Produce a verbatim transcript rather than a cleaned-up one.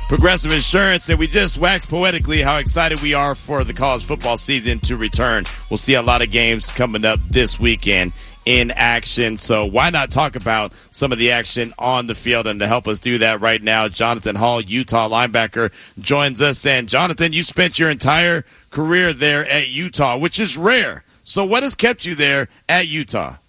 Progressive Insurance, and we just waxed poetically how excited we are for the college football season to return. We'll see a lot of games coming up this weekend in action, so why not talk about some of the action on the field? And to help us do that right now, Jonathan Hall, Utah linebacker, joins us. And Jonathan, you spent your entire career there at Utah, which is rare. So what has kept you there at Utah?